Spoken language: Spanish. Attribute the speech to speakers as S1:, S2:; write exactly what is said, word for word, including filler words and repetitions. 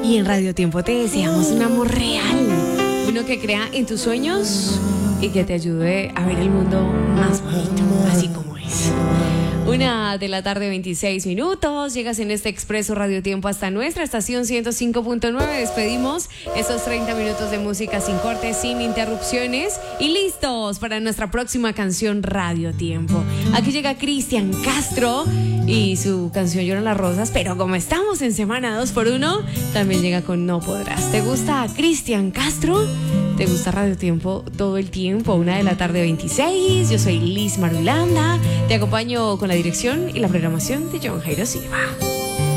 S1: Y en Radio Tiempo te deseamos un amor real, uno que crea en tus sueños y que te ayude a ver el mundo más bonito, así como es. Una de la tarde, veintiséis minutos. Llegas en este Expreso Radio Tiempo hasta nuestra estación ciento cinco punto nueve. Despedimos esos treinta minutos de música sin cortes, sin interrupciones. Y listos para nuestra próxima canción Radio Tiempo. Aquí llega Cristian Castro y su canción Lloran las Rosas. Pero como estamos en semana dos por uno, también llega con No Podrás. ¿Te gusta Cristian Castro? ¿Te gusta Radio Tiempo todo el tiempo? Una de la tarde, veintiséis. Yo soy Liz Marulanda. Te acompaño con la dirección y la programación de John Jairo Silva.